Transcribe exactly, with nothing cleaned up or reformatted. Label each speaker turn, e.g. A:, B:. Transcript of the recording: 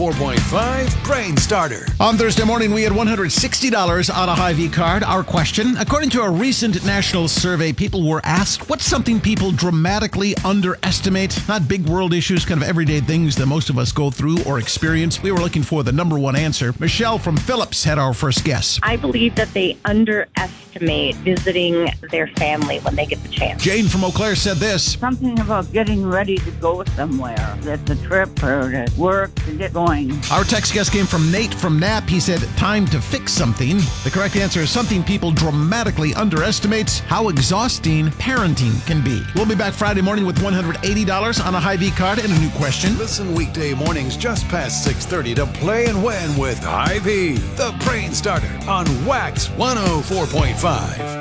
A: four point five Brain Starter.
B: On Thursday morning, we had one hundred sixty dollars on a Hy-Vee card. Our question, according to a recent national survey, people were asked, what's something people dramatically underestimate? Not big world issues, kind of everyday things that most of us go through or experience. We were looking for the number one answer. Michelle from Phillips had our first guess.
C: I believe that they underestimate visiting their family when they get the chance.
B: Jane from Eau Claire said this.
D: Something about getting ready to go somewhere. That's a trip or to work to get going.
B: Our text guess came from Nate from Knapp. He said, time to fix something. The correct answer is something people dramatically underestimate, how exhausting parenting can be. We'll be back Friday morning with one hundred eighty dollars on a Hy-Vee card and a new question.
A: Listen weekday mornings just past six thirty to Play and Win with Hy-Vee, the Brain Starter on Wax one oh four point five.